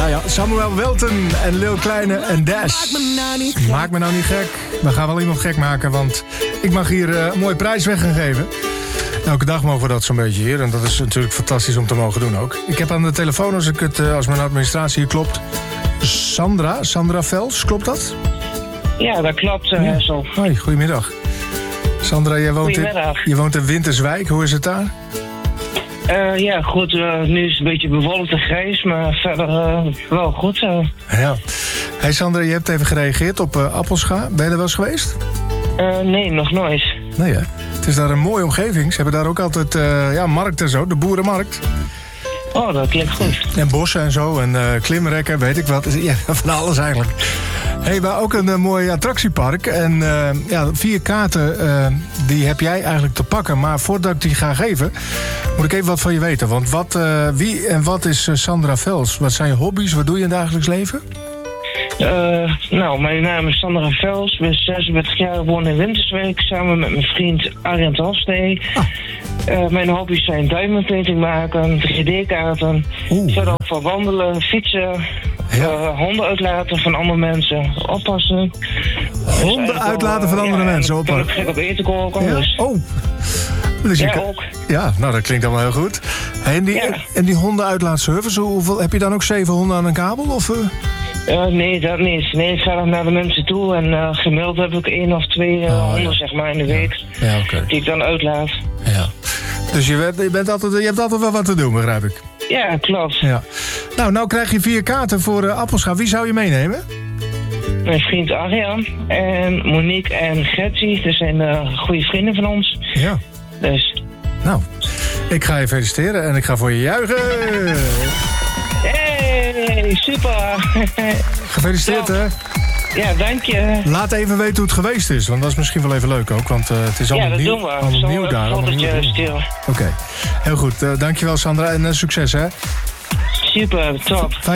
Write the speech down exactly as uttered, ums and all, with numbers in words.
Ja, ja. Samuel Welten en Lil Kleine en Dash. Maak me nou niet gek. Maak me nou niet gek. We gaan wel iemand gek maken, want ik mag hier uh, een mooie prijs weg gaan geven. Elke dag mogen we dat zo'n beetje hier. En dat is natuurlijk fantastisch om te mogen doen ook. Ik heb aan de telefoon, als, ik het, uh, als mijn administratie hier klopt... Sandra, Sandra Vels, klopt dat? Ja, dat klopt. Uh, ja. zo. Hoi, goedemiddag. Sandra, jij woont, in, je woont in Winterswijk. Hoe is het daar? Uh, ja, goed. Uh, nu is het een beetje bewolkt en grijs, maar verder uh, wel goed. Uh. Ja. Hey Sandra, je hebt even gereageerd op uh, Appelscha. Ben je er wel eens geweest? Uh, nee, nog nooit. Nee, hè? Het is daar een mooie omgeving. Ze hebben daar ook altijd uh, ja, markt en zo, de boerenmarkt. Oh, dat klinkt goed. En bossen en zo, en uh, klimrekken, weet ik wat. Ja, van alles eigenlijk. Hey, maar ook een uh, mooi attractiepark. En uh, ja, vier kaarten, uh, die heb jij eigenlijk te pakken. Maar voordat ik die ga geven, moet ik even wat van je weten. Want wat, uh, wie en wat is uh, Sandra Vels? Wat zijn je hobby's? Wat doe je in het dagelijks leven? Uh, nou, mijn naam is Sandra Vels. Ik ben zesenveertig jaar, woon in Winterswijk. Samen met mijn vriend Arjen Hofstee. Ah. Uh, mijn hobby's zijn diamond painting maken, drie D-kaarten. Oeh. Verder ook van wandelen, fietsen. Ja. Uh, honden uitlaten van andere mensen, oppassen. Honden dus uitlaten van andere ja, mensen, oppassen. Ik gek op eten koken. Ja? Dus. Oh. Dus ja, kan... ook. Ja, nou dat klinkt allemaal heel goed. Hey, en, die, ja. en die honden uitlaatservice, hoeveel, heb je dan ook zeven honden aan een kabel? Of, uh... Uh, nee, dat niet. Nee, ik ga dan naar de mensen toe en uh, gemiddeld heb ik één of twee uh, oh, honden ja. zeg maar in de week. Ja. Ja, okay. Die ik dan uitlaat. Ja. Dus je, bent, je, bent altijd, je hebt altijd wel wat te doen, begrijp ik. Ja, klopt. Ja. Nou, nou krijg je vier kaarten voor uh, Appelscha. Wie zou je meenemen? Mijn vriend Arjan en Monique en Gertie. Dat zijn uh, goede vrienden van ons. Ja. Dus. Nou, ik ga je feliciteren en ik ga voor je juichen. Hey, super. Gefeliciteerd, hè? Ja, dank je. Laat even weten hoe het geweest is, want dat is misschien wel even leuk ook. Want uh, het is allemaal ja, dat nieuw, doen we. allemaal nieuw daar. Allemaal nieuw. Oké, okay. Heel goed. Uh, dankjewel Sandra en uh, succes, hè? Super, top.